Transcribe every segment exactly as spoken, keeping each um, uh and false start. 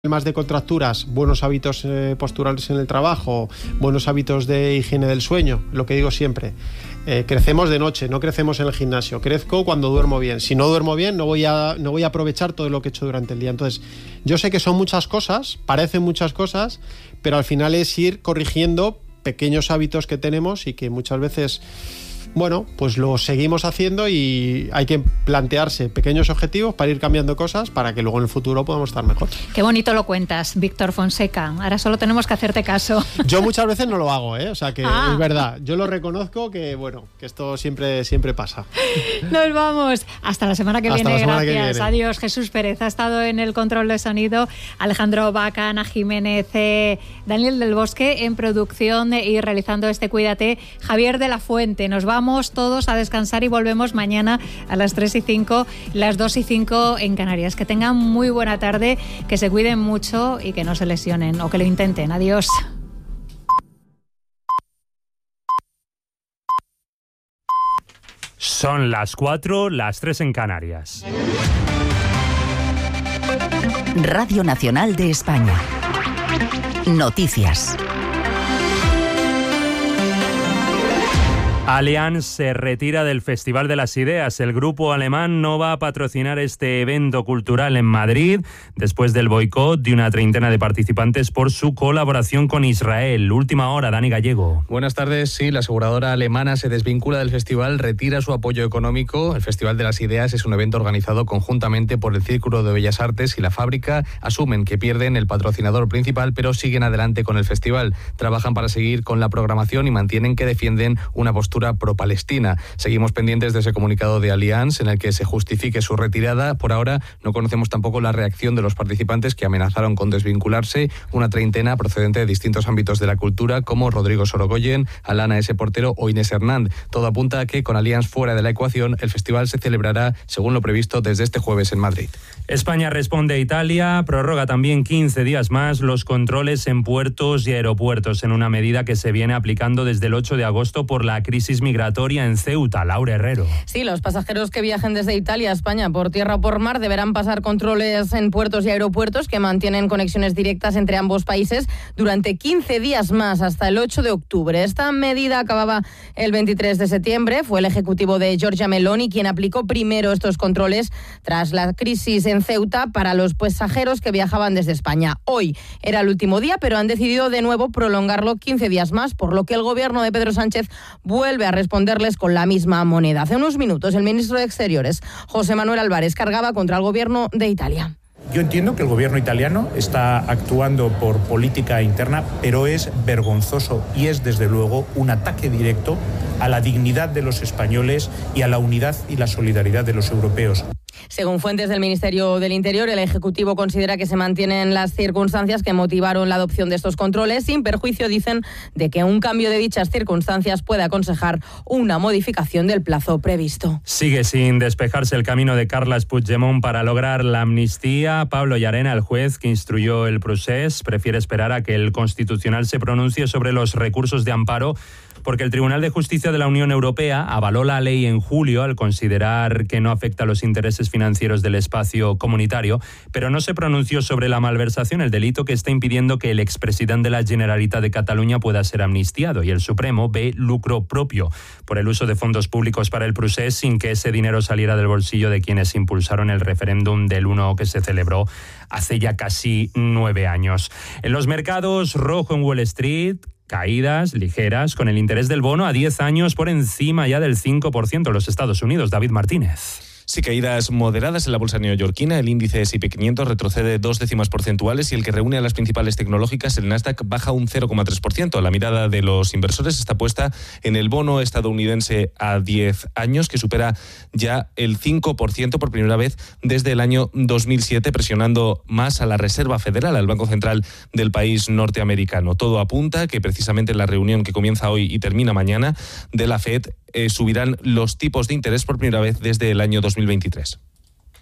Más de contracturas, buenos hábitos eh, posturales en el trabajo, buenos hábitos de higiene del sueño, lo que digo siempre. Eh, crecemos de noche, no crecemos en el gimnasio. Crezco cuando duermo bien. Si no duermo bien, no voy a, no voy a aprovechar todo lo que he hecho durante el día. Entonces, yo sé que son muchas cosas, parecen muchas cosas, pero al final es ir corrigiendo pequeños hábitos que tenemos y que muchas veces... Bueno, pues lo seguimos haciendo y hay que plantearse pequeños objetivos para ir cambiando cosas para que luego en el futuro podamos estar mejor. Qué bonito lo cuentas, Víctor Fonseca. Ahora solo tenemos que hacerte caso. Yo muchas veces no lo hago, ¿eh? O sea que ah. es verdad. Yo lo reconozco que, bueno, que esto siempre, siempre pasa. Nos vamos. Hasta la semana que Hasta viene. La semana Gracias. Que viene. Adiós. Jesús Pérez ha estado en el control de sonido. Alejandro Vaca, Ana Jiménez, eh, Daniel del Bosque en producción eh, y realizando este Cuídate. Javier de la Fuente. Nos vamos todos a descansar y volvemos mañana a las tres y cinco, las dos y cinco en Canarias. Que tengan muy buena tarde, que se cuiden mucho y que no se lesionen o que lo intenten. Adiós. Son las cuatro, las tres en Canarias. Radio Nacional de España. Noticias. Allianz se retira del Festival de las Ideas. El grupo alemán no va a patrocinar este evento cultural en Madrid después del boicot de una treintena de participantes por su colaboración con Israel. Última hora, Dani Gallego. Buenas tardes. Sí, la aseguradora alemana se desvincula del festival, retira su apoyo económico. El Festival de las Ideas es un evento organizado conjuntamente por el Círculo de Bellas Artes y la Fábrica. Asumen que pierden el patrocinador principal, pero siguen adelante con el festival. Trabajan para seguir con la programación y mantienen que defienden una postura pro-palestina. Seguimos pendientes de ese comunicado de Allianz en el que se justifique su retirada. Por ahora no conocemos tampoco la reacción de los participantes que amenazaron con desvincularse, una treintena procedente de distintos ámbitos de la cultura como Rodrigo Sorogoyen, Alana S. Portero o Inés Hernández. Todo apunta a que con Allianz fuera de la ecuación el festival se celebrará según lo previsto desde este jueves en Madrid. España responde a Italia, prorroga también quince días más los controles en puertos y aeropuertos en una medida que se viene aplicando desde el ocho de agosto por la crisis migratoria en Ceuta. Laura Herrero. Sí, los pasajeros que viajen desde Italia a España por tierra o por mar deberán pasar controles en puertos y aeropuertos que mantienen conexiones directas entre ambos países durante quince días más, hasta el ocho de octubre. Esta medida acababa el veintitrés de septiembre. Fue el ejecutivo de Giorgia Meloni quien aplicó primero estos controles tras la crisis en Ceuta para los pasajeros que viajaban desde España. Hoy era el último día, pero han decidido de nuevo prolongarlo quince días más, por lo que el gobierno de Pedro Sánchez vuelve a responderles con la misma moneda. Hace unos minutos el ministro de Exteriores, José Manuel Álvarez, cargaba contra el gobierno de Italia. Yo entiendo que el gobierno italiano está actuando por política interna, pero es vergonzoso y es desde luego un ataque directo a la dignidad de los españoles y a la unidad y la solidaridad de los europeos. Según fuentes del Ministerio del Interior, el Ejecutivo considera que se mantienen las circunstancias que motivaron la adopción de estos controles, sin perjuicio, dicen, de que un cambio de dichas circunstancias puede aconsejar una modificación del plazo previsto. Sigue sin despejarse el camino de Carles Puigdemont para lograr la amnistía. Pablo Llarena, el juez que instruyó el procés, prefiere esperar a que el Constitucional se pronuncie sobre los recursos de amparo, porque el Tribunal de Justicia de la Unión Europea avaló la ley en julio al considerar que no afecta a los intereses financieros del espacio comunitario, pero no se pronunció sobre la malversación, el delito que está impidiendo que el expresidente de la Generalitat de Cataluña pueda ser amnistiado, y el Supremo ve lucro propio por el uso de fondos públicos para el procés sin que ese dinero saliera del bolsillo de quienes impulsaron el referéndum del uno que se celebró hace ya casi nueve años. En los mercados, rojo en Wall Street, caídas ligeras con el interés del bono a diez años por encima ya del cinco por ciento en los Estados Unidos. David Martínez. Sí, caídas moderadas en la bolsa neoyorquina. El índice ese y pe quinientos retrocede dos décimas porcentuales y el que reúne a las principales tecnológicas, el Nasdaq, baja un cero coma tres por ciento. La mirada de los inversores está puesta en el bono estadounidense a diez años, que supera ya el cinco por ciento por primera vez desde el año dos mil siete, presionando más a la Reserva Federal, al Banco Central del país norteamericano. Todo apunta que precisamente en la reunión que comienza hoy y termina mañana de la Fed, Eh, subirán los tipos de interés por primera vez desde el año dos mil veintitrés.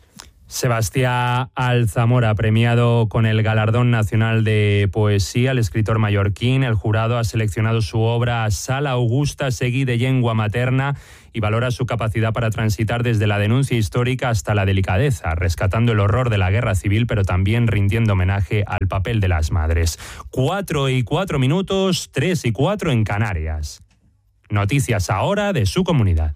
Sebastián Alzamora, premiado con el Galardón Nacional de Poesía, el escritor mallorquín. El jurado ha seleccionado su obra Sala Augusta Seguí de Llengua Materna y valora su capacidad para transitar desde la denuncia histórica hasta la delicadeza, rescatando el horror de la guerra civil, pero también rindiendo homenaje al papel de las madres. Cuatro y cuatro minutos, tres y cuatro en Canarias. Noticias ahora de su comunidad.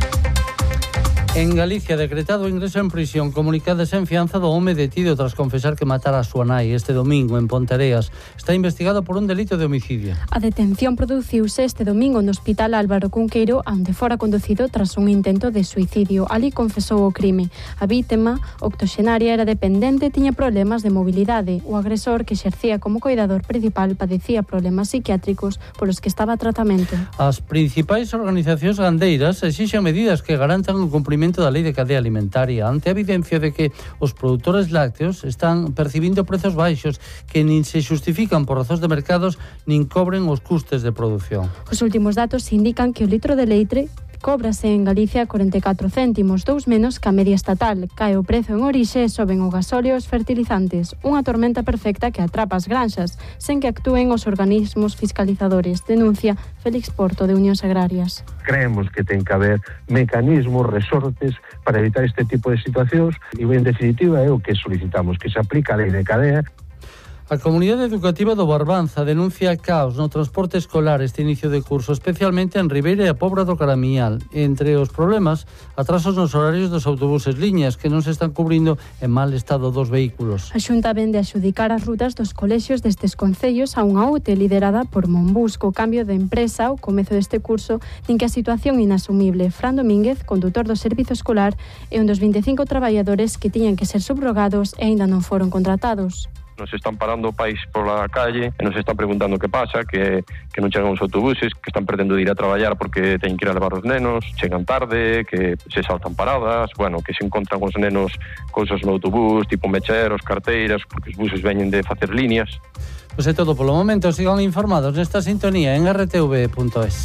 En Galicia, decretado ingreso en prisión, comunicadas en fianza do home detido tras confesar que matara a súa nai este domingo en Ponteareas. Está investigado por un delito de homicidio. A detención produciuse este domingo no Hospital Álvaro Cunqueiro, onde fora conducido tras un intento de suicidio. Ali confesou o crime. A vítima, octoxenaria, era dependente e tiña problemas de mobilidade. O agresor, que exercía como cuidador principal, padecía problemas psiquiátricos polos que estaba a tratamento. As principais organizacións gandeiras exixen medidas que garantan o cumprimento da Lei de Cadea Alimentaria ante a evidencia de que os produtores lácteos están percibindo prezos baixos que nin se xustifican por razóns de mercados nin cobren os custes de produción. Os últimos datos indican que o litro de leite cóbrase en Galicia corenta e catro céntimos, dous menos que a media estatal. Cae o prezo en orixe e soben o gasóleo e os fertilizantes. Unha tormenta perfecta que atrapa as granxas, sen que actúen os organismos fiscalizadores, denuncia Félix Porto, de Unións Agrarias. Creemos que ten que haber mecanismos, resortes para evitar este tipo de situacións e, en definitiva, é o que solicitamos, que se aplica a Lei de Cadea. A comunidade educativa do Barbanza denuncia caos no transporte escolar este inicio de curso, especialmente en Ribeira e a Pobra do Caramiñal. Entre os problemas, atrasos nos horarios dos autobuses liñas que non se están cubrindo en mal estado dos vehículos. A Xunta vende a xudicar as rutas dos colexios destes concellos a unha U T E liderada por Monbus. Co cambio de empresa ao comezo deste curso, din que a situación inasumible. Fran Domínguez, condutor do servizo escolar, é un dos vinte e cinco traballadores que tiñan que ser subrogados e aínda non foron contratados. Nos están parando pais pola calle e nos están preguntando que pasa, que, que non chegan os autobuses, que están perdendo de ir a traballar porque teñen que ir a levar os nenos, chegan tarde, que se saltan paradas, bueno, que se encontran os nenos cousas no autobús, tipo mecheros, carteiras, porque os buses veñen de facer líneas. Pois é todo polo momento, sigan informados nesta sintonía en erre te ve punto es.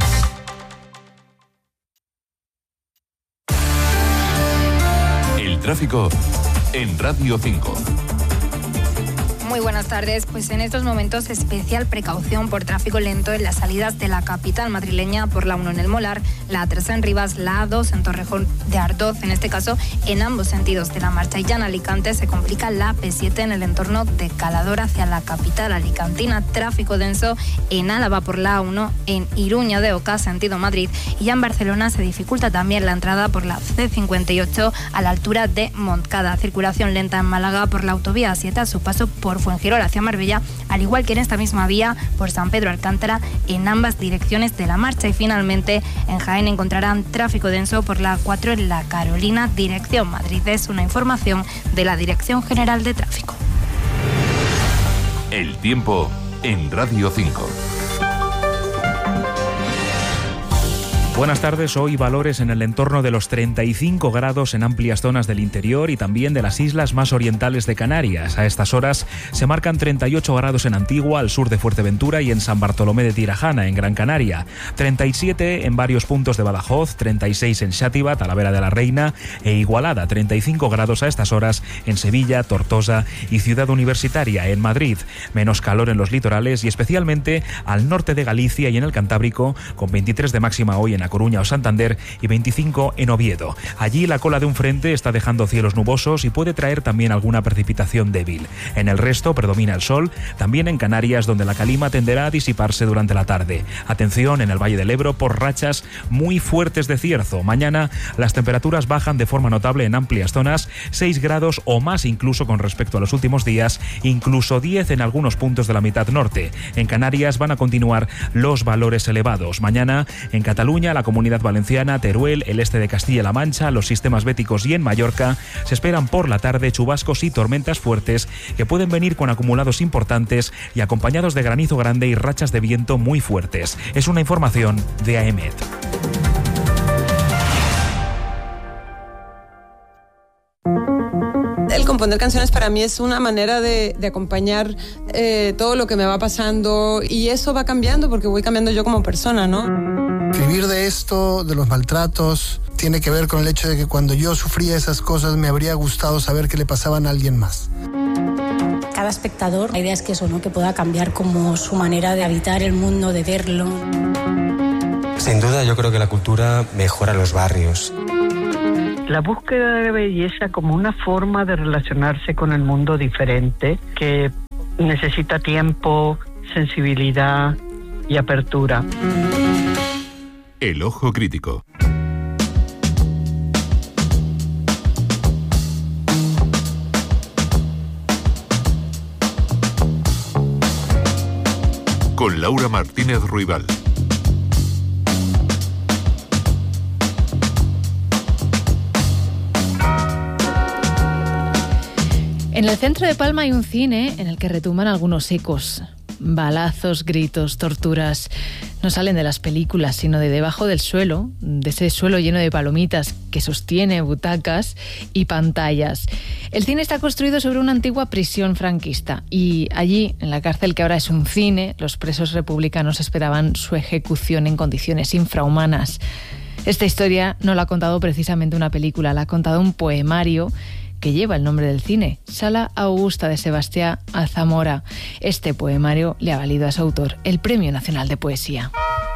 El tráfico en Radio cinco. Muy buenas tardes. Pues en estos momentos especial precaución por tráfico lento en las salidas de la capital madrileña por la uno en el Molar, la tres en Rivas, la A dos en Torrejón de Ardoz, en este caso en ambos sentidos de la marcha. Y ya en Alicante se complica la P siete en el entorno de Calador hacia la capital alicantina. Tráfico denso en Álava por la A uno, en Iruña de Oca, sentido Madrid. Y ya en Barcelona se dificulta también la entrada por la C cincuenta y ocho a la altura de Montcada. Circulación lenta en Málaga por la autovía A siete a su paso por Fuengirola hacia Marbella, al igual que en esta misma vía por San Pedro Alcántara en ambas direcciones de la marcha. Y finalmente en Jaén encontrarán tráfico denso por la A cuatro en la Carolina, dirección Madrid. Es una información de la Dirección General de Tráfico. El tiempo en Radio cinco. Buenas tardes, hoy valores en el entorno de los treinta y cinco grados en amplias zonas del interior y también de las islas más orientales de Canarias. A estas horas se marcan treinta y ocho grados en Antigua, al sur de Fuerteventura y en San Bartolomé de Tirajana, en Gran Canaria. treinta y siete en varios puntos de Badajoz, treinta y seis en Xátiva, Talavera de la Reina e Igualada. treinta y cinco grados a estas horas en Sevilla, Tortosa y Ciudad Universitaria, en Madrid. Menos calor en los litorales y especialmente al norte de Galicia y en el Cantábrico, con veintitrés de máxima hoy en A Coruña o Santander y veinticinco en Oviedo. Allí la cola de un frente está dejando cielos nubosos y puede traer también alguna precipitación débil. En el resto predomina el sol, también en Canarias, donde la calima tenderá a disiparse durante la tarde. Atención en el Valle del Ebro por rachas muy fuertes de cierzo. Mañana las temperaturas bajan de forma notable en amplias zonas, seis grados o más incluso con respecto a los últimos días, incluso diez en algunos puntos de la mitad norte. En Canarias van a continuar los valores elevados. Mañana en Cataluña, la Comunidad Valenciana, Teruel, el este de Castilla-La Mancha, los sistemas béticos y en Mallorca se esperan por la tarde chubascos y tormentas fuertes que pueden venir con acumulados importantes y acompañados de granizo grande y rachas de viento muy fuertes. Es una información de A E M E T. El componer canciones para mí es una manera de, de acompañar eh, todo lo que me va pasando, y eso va cambiando porque voy cambiando yo como persona, ¿no? Qué Vivir de esto, de los maltratos, tiene que ver con el hecho de que cuando yo sufría esas cosas me habría gustado saber que le pasaban a alguien más. Cada espectador, la idea es que eso, ¿no? Que pueda cambiar como su manera de habitar el mundo, de verlo. Sin duda, yo creo que la cultura mejora los barrios. La búsqueda de belleza como una forma de relacionarse con el mundo diferente, que necesita tiempo, sensibilidad y apertura. El ojo crítico. Con Laura Martínez Ruibal. En el centro de Palma hay un cine en el que retumban algunos ecos. Balazos, gritos, torturas. No salen de las películas, sino de debajo del suelo, de ese suelo lleno de palomitas que sostiene butacas y pantallas. El cine está construido sobre una antigua prisión franquista y allí, en la cárcel que ahora es un cine, los presos republicanos esperaban su ejecución en condiciones infrahumanas. Esta historia no la ha contado precisamente una película, la ha contado un poemario que lleva el nombre del cine, Sala Augusta de Sebastián Alzamora. Este poemario le ha valido a su autor el Premio Nacional de Poesía.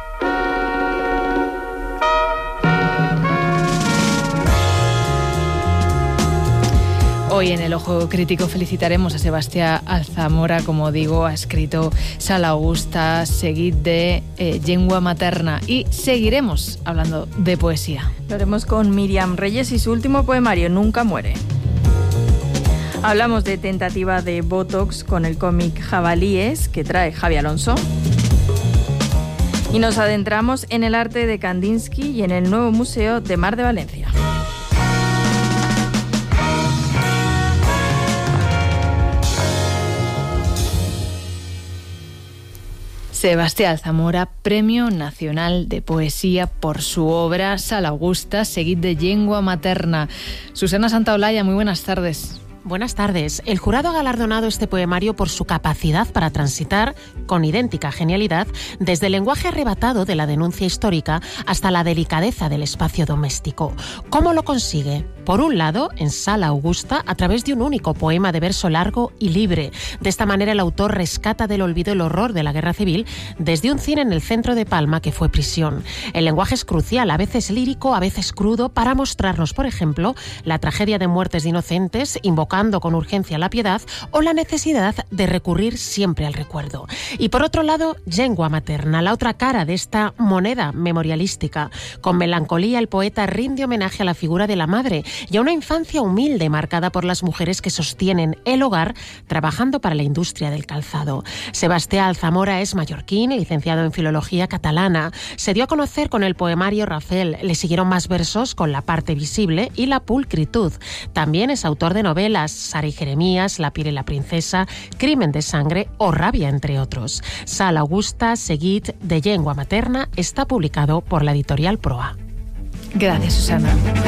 Hoy en el Ojo Crítico felicitaremos a Sebastián Alzamora, como digo, ha escrito Sala Augusta, seguid de eh, Llengua Materna, y seguiremos hablando de poesía. Lo haremos con Miriam Reyes y su último poemario, Nunca muere. Hablamos de tentativa de Botox con el cómic Jabalíes, que trae Javi Alonso. Y nos adentramos en el arte de Kandinsky y en el nuevo Museo de Mar de Valencia. Sebastián Alzamora, Premio Nacional de Poesía por su obra Sala Augusta, seguid de Llengua Materna. Susana Santaolalla, muy buenas tardes. Buenas tardes. El jurado ha galardonado este poemario por su capacidad para transitar, con idéntica genialidad, desde el lenguaje arrebatado de la denuncia histórica hasta la delicadeza del espacio doméstico. ¿Cómo lo consigue? Por un lado, en Sala Augusta, a través de un único poema de verso largo y libre. De esta manera, el autor rescata del olvido el horror de la guerra civil desde un cine en el centro de Palma que fue prisión. El lenguaje es crucial, a veces lírico, a veces crudo, para mostrarnos, por ejemplo, la tragedia de muertes de inocentes, invocando con urgencia la piedad, o la necesidad de recurrir siempre al recuerdo. Y por otro lado, Llengua Materna, la otra cara de esta moneda memorialística. Con melancolía, el poeta rinde homenaje a la figura de la madre y a una infancia humilde marcada por las mujeres que sostienen el hogar trabajando para la industria del calzado. Sebastián Alzamora es mallorquín, licenciado en Filología Catalana. Se dio a conocer con el poemario Rafel. Le siguieron más versos con La parte visible y La pulcritud. También es autor de novelas Sara y Jeremías, La piel y la princesa, Crimen de sangre o Rabia, entre otros. Sala Augusta, seguid de Llengua Materna, está publicado por la editorial Proa. Gracias, Susana.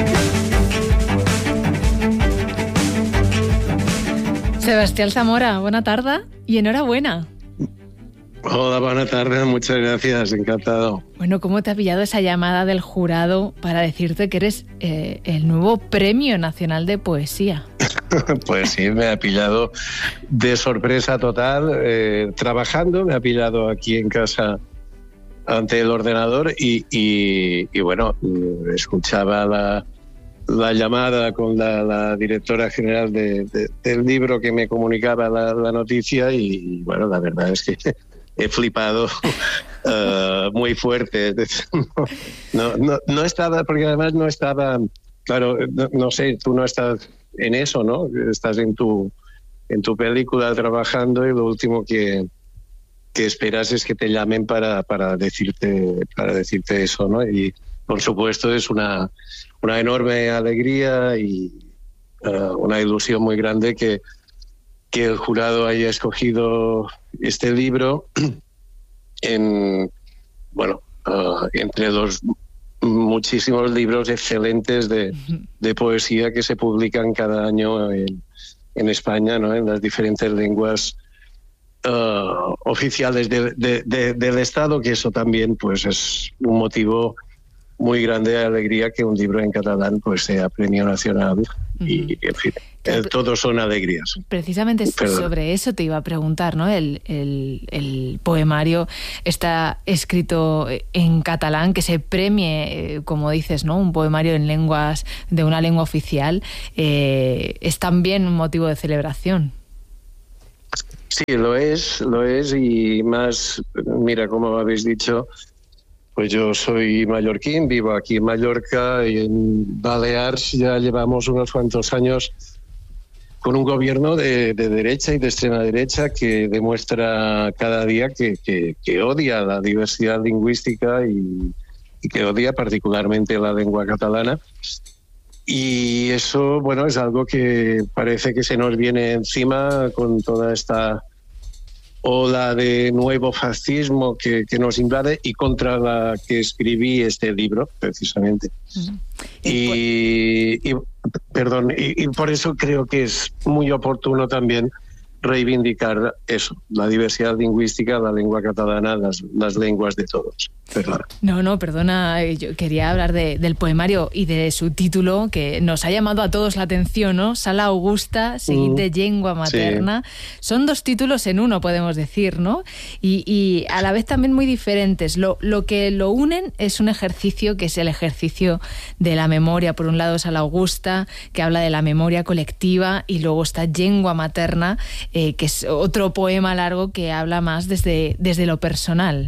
Sebastián Alzamora, buena tarde y enhorabuena. Hola, buena tarde, muchas gracias, encantado. Bueno, ¿cómo te ha pillado esa llamada del jurado para decirte que eres eh, el nuevo Premio Nacional de Poesía? Pues sí, me ha pillado de sorpresa total, eh, trabajando, me ha pillado aquí en casa ante el ordenador y, y, y bueno, escuchaba la... la llamada con la, la directora general de, de, del libro que me comunicaba la, la noticia y, y bueno, la verdad es que he flipado uh, muy fuerte. No, no, no estaba, porque además no estaba, claro, no, no sé, tú no estás en eso, ¿no? Estás en tu, en tu película trabajando y lo último que, que esperas es que te llamen para, para, decirte, para decirte eso, ¿no? Y por supuesto es una... una enorme alegría y uh, una ilusión muy grande que, que el jurado haya escogido este libro en, bueno, uh, entre los muchísimos libros excelentes de, de poesía que se publican cada año en, en España, ¿no? En las diferentes lenguas uh, oficiales de, de, de, del Estado, que eso también pues es un motivo muy grande de alegría que un libro en catalán pues sea premio nacional. Uh-huh. Y, en fin, eh, todos son alegrías. Precisamente Perdón. sobre eso te iba a preguntar, ¿no? El, el, el poemario está escrito en catalán, que se premie, eh, como dices, ¿no? Un poemario en lenguas, de una lengua oficial, eh, es también un motivo de celebración. Sí, lo es, lo es, y más, mira, como habéis dicho, pues yo soy mallorquín, vivo aquí en Mallorca, y en Baleares ya llevamos unos cuantos años con un gobierno de, de derecha y de extrema derecha que demuestra cada día que, que, que odia la diversidad lingüística y, y que odia particularmente la lengua catalana. Y eso, bueno, es algo que parece que se nos viene encima con toda esta ola de nuevo fascismo que, que nos invade y contra la que escribí este libro, precisamente. Uh-huh. Y, y, perdón, y, y por eso creo que es muy oportuno también reivindicar eso, la diversidad lingüística, la lengua catalana, las, las lenguas de todos. Perdón. No, no, perdona, yo quería hablar de, del poemario y de su título, que nos ha llamado a todos la atención, ¿no? Sala Augusta, seguid de llengua materna. Sí. Son dos títulos en uno, podemos decir, ¿no? Y, y a la vez también muy diferentes. Lo, lo que lo unen es un ejercicio que es el ejercicio de la memoria. Por un lado, Sala Augusta, que habla de la memoria colectiva, y luego está Llengua Materna, eh, que es otro poema largo que habla más desde, desde lo personal.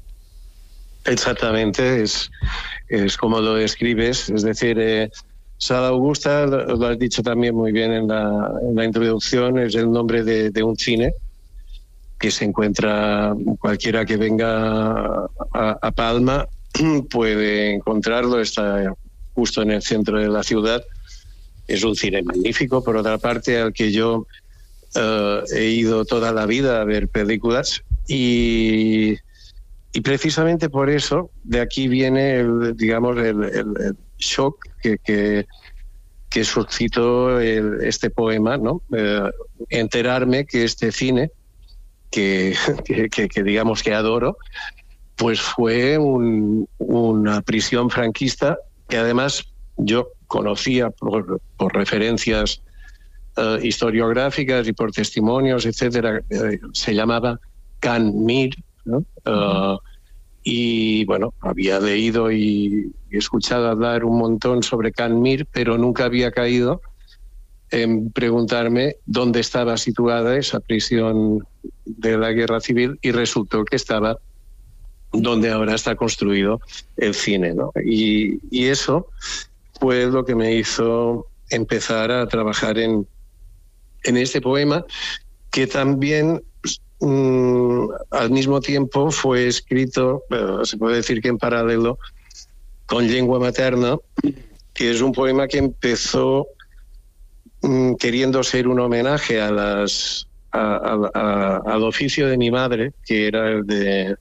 Exactamente, es, es como lo describes, es decir, eh, Sala Augusta, lo, lo has dicho también muy bien en la, en la introducción, es el nombre de, de un cine que se encuentra, cualquiera que venga a, a Palma puede encontrarlo, está justo en el centro de la ciudad. Es un cine magnífico, por otra parte, al que yo uh, he ido toda la vida a ver películas, y Y precisamente por eso, de aquí viene, el, digamos, el, el, el shock que, que, que suscitó el, este poema, ¿no? Eh, enterarme que este cine, que, que, que, que digamos que adoro, pues fue un, una prisión franquista que además yo conocía por, por referencias uh, historiográficas y por testimonios, etcétera. Eh, se llamaba Can Mir, ¿no? Uh, y bueno, había leído y, y escuchado hablar un montón sobre Can Mir, pero nunca había caído en preguntarme dónde estaba situada esa prisión de la guerra civil, y resultó que estaba donde ahora está construido el cine, ¿no? Y, y eso fue lo que me hizo empezar a trabajar en, en este poema, que también Mm, al mismo tiempo fue escrito, bueno, se puede decir que en paralelo, con Llengua Materna, que es un poema que empezó mm, queriendo ser un homenaje a las, a, a, a, al oficio de mi madre, que era el de,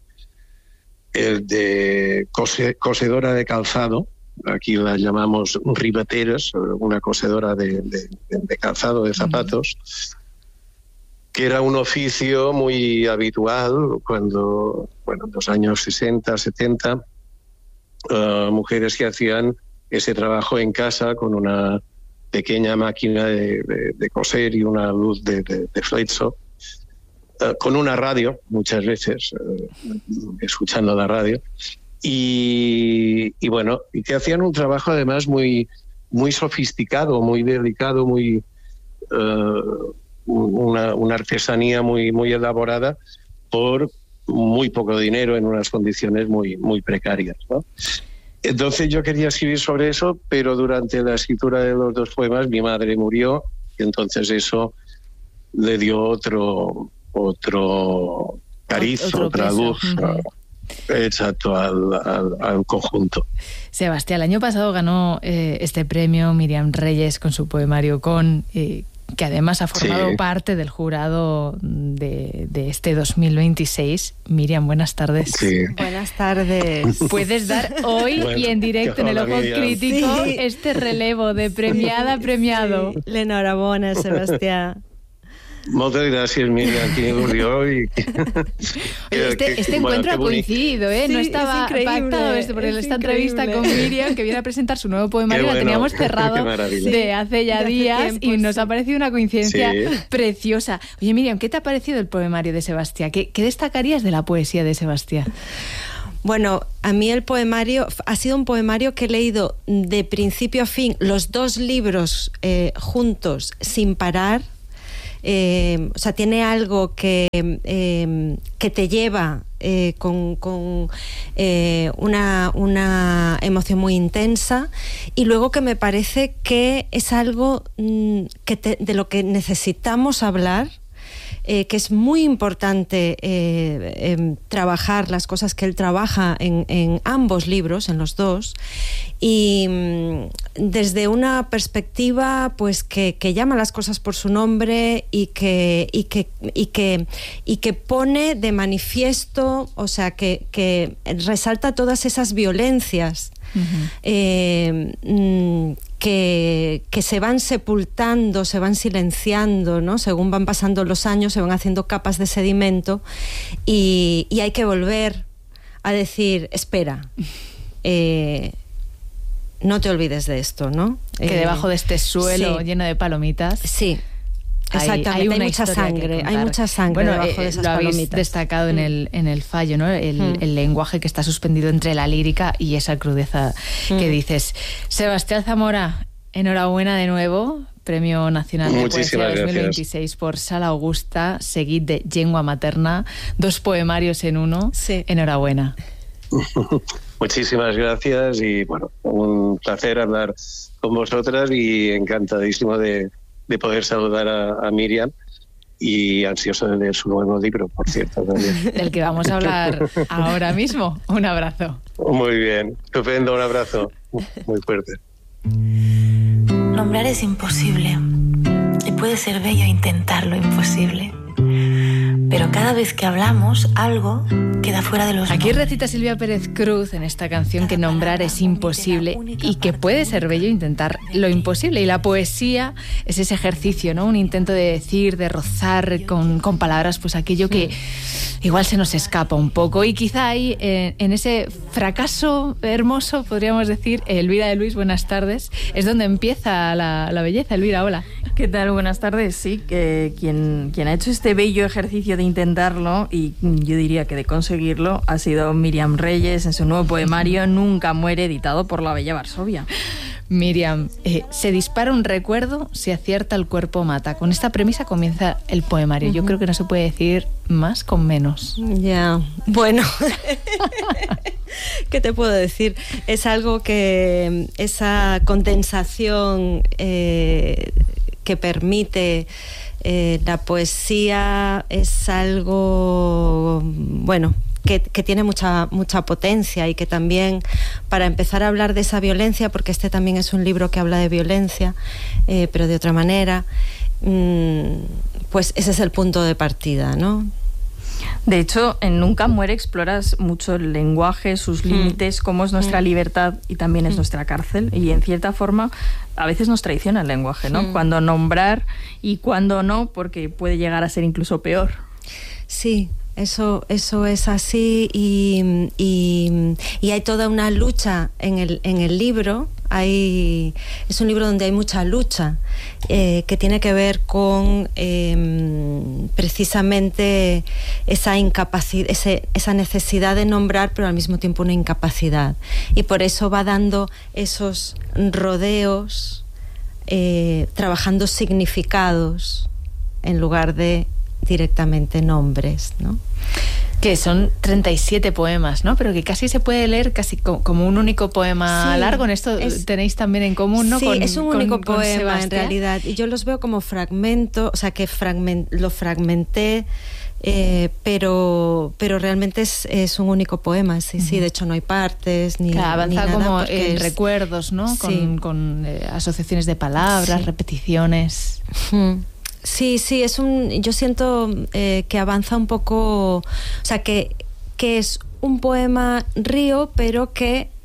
el de cose, cosedora de calzado. Aquí la llamamos ribateras, una cosedora de, de, de calzado, de zapatos. Mm. Que era un oficio muy habitual cuando, bueno, en los años sesenta, setenta, uh, mujeres que hacían ese trabajo en casa con una pequeña máquina de, de, de coser y una luz de, de, de flexo, uh, con una radio, muchas veces, uh, escuchando la radio, y, y bueno, y que hacían un trabajo además muy, muy sofisticado, muy delicado, muy... Uh, Una, una artesanía muy, muy elaborada por muy poco dinero en unas condiciones muy, muy precarias, ¿no? Entonces yo quería escribir sobre eso, pero durante la escritura de los dos poemas mi madre murió, y entonces eso le dio otro, otro cariz, otro otra peso. Luz. Uh-huh. Exacto, al, al, al conjunto. Sebastián, el año pasado ganó eh, este premio Miriam Reyes con su poemario Con... Eh, que además ha formado sí. parte del jurado de, de este dos mil veintiséis. Miriam, buenas tardes. Sí. Buenas tardes. Puedes dar hoy bueno, y en directo en El Ojo Miriam. Crítico sí. este relevo de premiada a premiado. Sí. L'enhorabona, Sebastián. Moltes gràcies, Miriam, quin il·lusió. I... Oye, este, este bueno, encuentro ha coincidido, ¿eh? Sí, no estaba pactado esto, porque esta entrevista con Miriam, que viene a presentar su nuevo poemario, bueno, la teníamos cerrado de hace ya días tiempo, y nos sí. ha parecido una coincidencia sí. preciosa. Oye, Miriam, ¿qué te ha parecido el poemario de Sebastián? ¿Qué, qué destacarías de la poesía de Sebastián? Bueno, a mí el poemario ha sido un poemario que he leído de principio a fin, los dos libros eh, juntos, sin parar. Eh, o sea, tiene algo que, eh, que te lleva eh, con, con eh, una, una emoción muy intensa, y luego que me parece que es algo mm, que te, de lo que necesitamos hablar. Eh, que es muy importante eh, eh, trabajar las cosas que él trabaja en, en ambos libros, en los dos, y mm, desde una perspectiva pues que, que llama las cosas por su nombre y que, y que, y que, y que pone de manifiesto, o sea, que, que resalta todas esas violencias uh-huh. eh, mm, Que, que se van sepultando, se van silenciando, ¿no? Según van pasando los años, se van haciendo capas de sedimento, y, y hay que volver a decir, espera, eh, no te olvides de esto, ¿no? Que eh, debajo de este suelo sí. lleno de palomitas... Sí. Exactamente, hay, hay, hay mucha sangre, hay mucha sangre bueno, debajo eh, de esas lo habéis palomitas. destacado mm. en el en el fallo, ¿no? El, mm. el lenguaje que está suspendido entre la lírica y esa crudeza mm. que dices. Sebastián Zamora, enhorabuena de nuevo. Premio Nacional de Muchísimas Poesía dos mil veintiséis gracias. Por Sala Augusta, seguid de Llengua Materna, dos poemarios en uno. Sí. Enhorabuena. Muchísimas gracias y bueno, un placer hablar con vosotras y encantadísimo de de poder saludar a, a Miriam, y ansioso de leer su nuevo libro, por cierto, también. Del que vamos a hablar ahora mismo. Un abrazo. Muy bien, estupendo, un abrazo muy fuerte. Nombrar es imposible, y puede ser bello intentar lo imposible. Pero cada vez que hablamos, algo queda fuera de los... Aquí recita Silvia Pérez Cruz en esta canción que nombrar es imposible y que puede ser bello intentar lo imposible. Y la poesía es ese ejercicio, ¿no? Un intento de decir, de rozar con, con palabras, pues aquello que igual se nos escapa un poco. Y quizá ahí, eh, en ese fracaso hermoso, podríamos decir, Elvira de Luis, buenas tardes, es donde empieza la, la belleza. Elvira, hola. ¿Qué tal? Buenas tardes. Sí, que quien, quien ha hecho este bello ejercicio de intentarlo, y yo diría que de conseguirlo, ha sido Miriam Reyes en su nuevo poemario Nunca muere, editado por La Bella Varsovia. Miriam, eh, se dispara un recuerdo, se acierta el cuerpo mata. Con esta premisa comienza el poemario. Uh-huh. Yo creo que no se puede decir más con menos. Ya, yeah. Bueno, ¿qué te puedo decir? Es algo que esa condensación eh, que permite eh, la poesía es algo, bueno, Que, que tiene mucha, mucha potencia, y que también, para empezar a hablar de esa violencia, porque este también es un libro que habla de violencia, eh, pero de otra manera, mmm, pues ese es el punto de partida, ¿no? De hecho, en Nunca muere exploras mucho el lenguaje, sus límites, mm. cómo es nuestra mm. libertad y también es mm. nuestra cárcel, y en cierta forma a veces nos traiciona el lenguaje, ¿no? Mm. Cuando nombrar y cuando no, porque puede llegar a ser incluso peor. Sí. Eso, eso es así, y, y, y hay toda una lucha en el, en el libro. Hay, es un libro donde hay mucha lucha, eh, que tiene que ver con eh, precisamente esa incapacidad, ese, esa necesidad de nombrar, pero al mismo tiempo una incapacidad. Y por eso va dando esos rodeos, eh, trabajando significados en lugar de directamente nombres, ¿no? Que son treinta y siete poemas, ¿no? Pero que casi se puede leer casi como un único poema sí, largo. En esto es, tenéis también en común, ¿no? Sí, con, es un con, único con poema Sebastián. En realidad. Y yo los veo como fragmento, o sea, que fragment, lo fragmenté, eh, pero pero realmente es, es un único poema, sí, uh-huh. sí. De hecho no hay partes ni, claro, avanza ni nada, como en es... recuerdos, ¿no? Con, sí. con eh, asociaciones de palabras, sí. repeticiones. Uh-huh. Sí, sí, es un. Yo siento eh, que avanza un poco, o sea, que, que es un poema río, pero que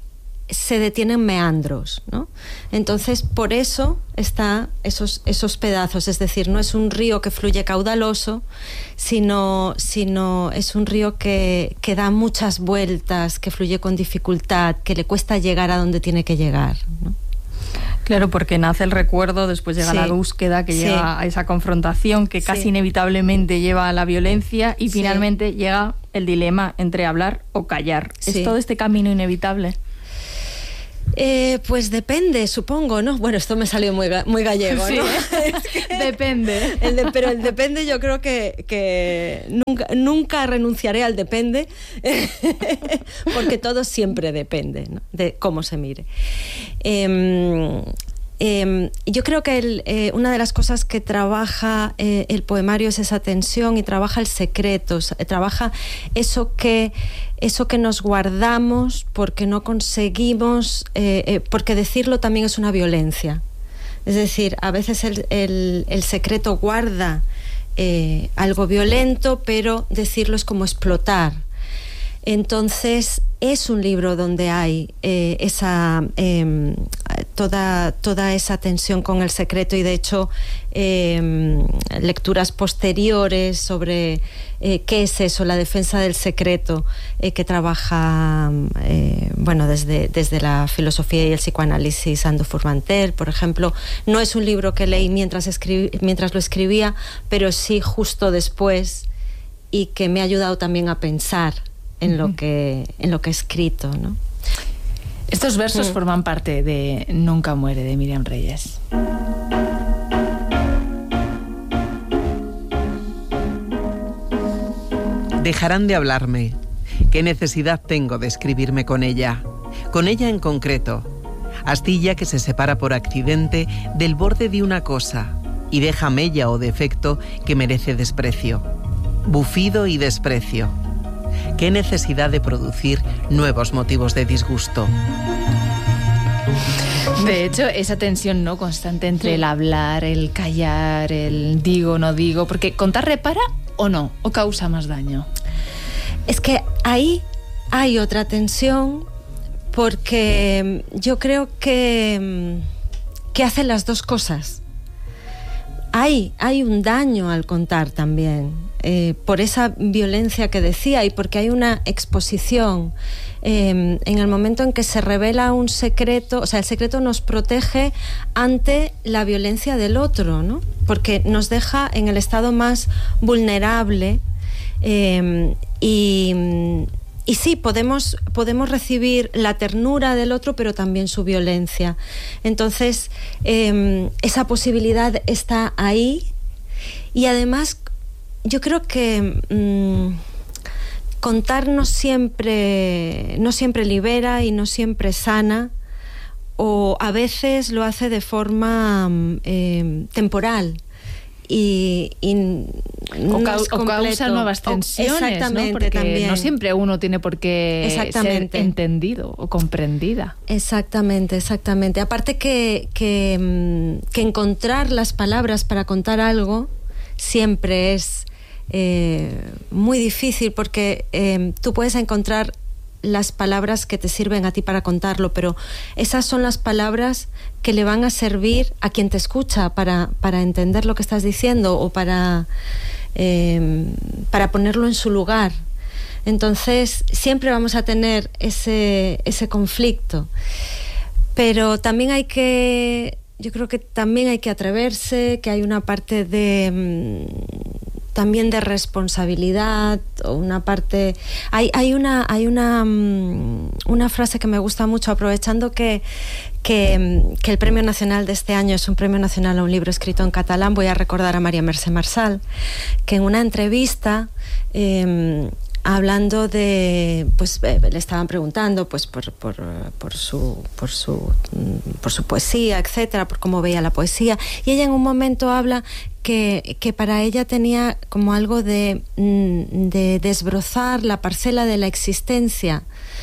se detienen meandros, ¿no? Entonces, por eso está esos, esos pedazos, es decir, no es un río que fluye caudaloso, sino, sino es un río que, que da muchas vueltas, que fluye con dificultad, que le cuesta llegar a donde tiene que llegar, ¿no? Claro, porque nace el recuerdo, después llega sí. la búsqueda, que sí. llega a esa confrontación que casi sí. inevitablemente lleva a la violencia y sí. finalmente llega el dilema entre hablar o callar. Sí. ¿Es todo este camino inevitable? Eh, pues depende, supongo, ¿no? Bueno, esto me salió muy, muy gallego, sí, ¿no? Depende. El de, pero el depende yo creo que, que nunca, nunca renunciaré al depende, porque todo siempre depende, ¿no? De cómo se mire. Eh, eh, yo creo que el, eh, una de las cosas que trabaja eh, el poemario es esa tensión, y trabaja el secreto, trabaja eso que... eso que nos guardamos porque no conseguimos, eh, eh, porque decirlo también es una violencia. Es decir, a veces el, el, el secreto guarda eh, algo violento, pero decirlo es como explotar. Entonces, es un libro donde hay eh, esa eh, toda, toda esa tensión con el secreto, y de hecho eh, lecturas posteriores sobre eh, qué es eso, la defensa del secreto, eh, que trabaja eh, bueno, desde, desde la filosofía y el psicoanálisis Ando Furmantel, por ejemplo. No es un libro que leí mientras, escribí, mientras lo escribía, pero sí justo después, y que me ha ayudado también a pensar en lo que en lo que he escrito, ¿no? Estos versos mm. forman parte de Nunca muere, de Míriam Reyes. Dejarán de hablarme. ¿Qué necesidad tengo de escribirme con ella? Con ella en concreto. Astilla que se separa por accidente del borde de una cosa y deja mella o defecto que merece desprecio. Bufido y desprecio. ¿Qué necesidad de producir nuevos motivos de disgusto? De hecho, esa tensión, ¿no?, constante entre el hablar, el callar, el digo, no digo, porque contar repara o no, o causa más daño. Es que ahí hay otra tensión, porque yo creo que, que hacen las dos cosas. Hay, hay un daño al contar también, eh, por esa violencia que decía, y porque hay una exposición. Eh, en el momento en que se revela un secreto, o sea, el secreto nos protege ante la violencia del otro, ¿no? Porque nos deja en el estado más vulnerable, eh, y... Y sí, podemos, podemos recibir la ternura del otro, pero también su violencia. Entonces, eh, esa posibilidad está ahí. Y además, yo creo que mmm, contar no siempre, no siempre libera y no siempre sana, o a veces lo hace de forma eh, temporal. Y, y o, no cau- o causa nuevas tensiones, o, exactamente, ¿no? Porque también. No siempre uno tiene por qué ser entendido o comprendida. Exactamente, exactamente. Aparte que, que, que encontrar las palabras para contar algo siempre es eh, muy difícil, porque eh, tú puedes encontrar las palabras que te sirven a ti para contarlo, pero esas son las palabras que le van a servir a quien te escucha para, para entender lo que estás diciendo, o para, eh, para ponerlo en su lugar. Entonces siempre vamos a tener ese, ese conflicto, pero también hay que, yo creo que también hay que atreverse, que hay una parte de... también de responsabilidad, o una parte... Hay, hay, una, hay una, una frase que me gusta mucho, aprovechando que, que, que el Premio Nacional de este año es un Premio Nacional a un libro escrito en catalán. Voy a recordar a María Mercè Marçal, que en una entrevista... Eh, hablando de, pues eh, le estaban preguntando pues por, por, por su por su por su poesía, etcétera, por cómo veía la poesía, y ella en un momento habla que, que para ella tenía como algo de, de desbrozar la parcela de la existencia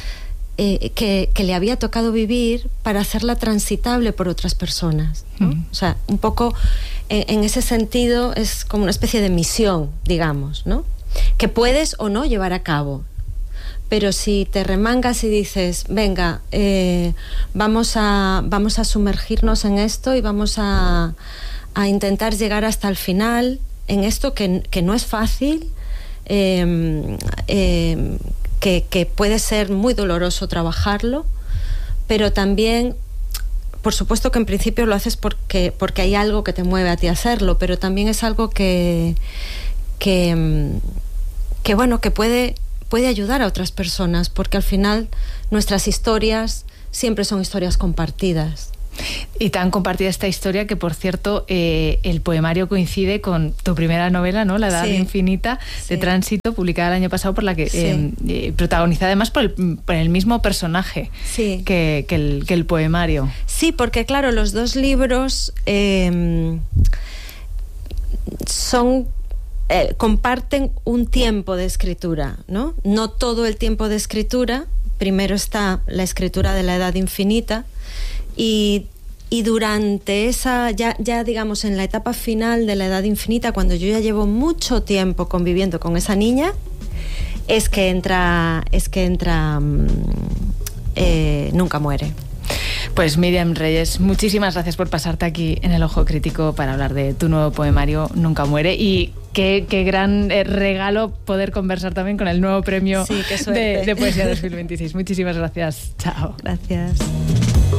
eh, que, que le había tocado vivir, para hacerla transitable por otras personas, ¿no? Mm. O sea, un poco en, en ese sentido es como una especie de misión, digamos, ¿no?, que puedes o no llevar a cabo, pero si te remangas y dices, venga, eh, vamos, a, vamos a sumergirnos en esto y vamos a, a intentar llegar hasta el final en esto que, que no es fácil, eh, eh, que, que puede ser muy doloroso trabajarlo, pero también, por supuesto que en principio lo haces porque, porque hay algo que te mueve a ti a hacerlo, pero también es algo que, que, que bueno, que puede, puede ayudar a otras personas, porque al final nuestras historias siempre son historias compartidas. Y tan compartida esta historia que, por cierto, eh, el poemario coincide con tu primera novela, ¿no? La Edad Sí. Infinita, de Sí. Tránsito, publicada el año pasado, por la que Sí. eh, eh, protagonizada además por el, por el mismo personaje Sí. que, que, el, que el poemario. Sí, porque claro, los dos libros eh, son eh, comparten un tiempo de escritura, ¿no? No todo el tiempo de escritura. Primero está la escritura de la Edad Infinita y, y durante esa, ya, ya digamos en la etapa final de la Edad Infinita, cuando yo ya llevo mucho tiempo conviviendo con esa niña, es que entra, es que entra mm, eh, Nunca muere. Pues Míriam Reyes, muchísimas gracias por pasarte aquí en El Ojo Crítico para hablar de tu nuevo poemario Nunca muere, y qué, qué gran eh, regalo poder conversar también con el nuevo premio Sí, qué suerte. de, de Poesía dos mil veintiséis. Muchísimas gracias. Chao. Gracias.